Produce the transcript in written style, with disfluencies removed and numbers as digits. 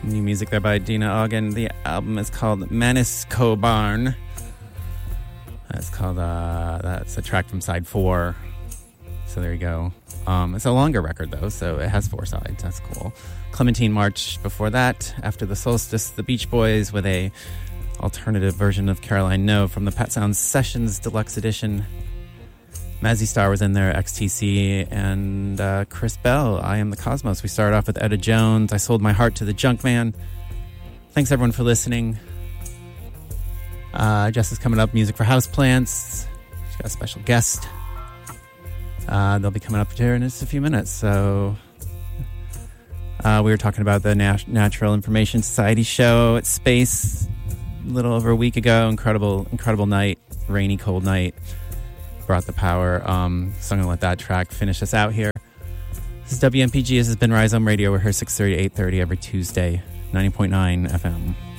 New music there by Dina Ogden. The album is called Manis Cobarn. That's called, that's a track from side 4. So there you go. It's a longer record though, so it has 4 sides. That's cool. Clementine March before that. After the Solstice, the Beach Boys with a alternative version of Caroline No from the Pet Sounds Sessions Deluxe Edition. Mazzy Star was in there, XTC, and Chris Bell, I Am the Cosmos. We started off with Etta Jones, I Sold My Heart to the Junkman. Thanks everyone for listening. Jess is coming up, music for houseplants. She's got a special guest. They'll be coming up here in just a few minutes. So we were talking about the Natural Information Society show at Space a little over a week ago. Incredible night, rainy, cold night. Brought the power. So I'm going to let that track finish us out here. This is WMPG. This has been Rhizome Radio. We're here 6:30 to 8:30 every Tuesday, 90.9 FM.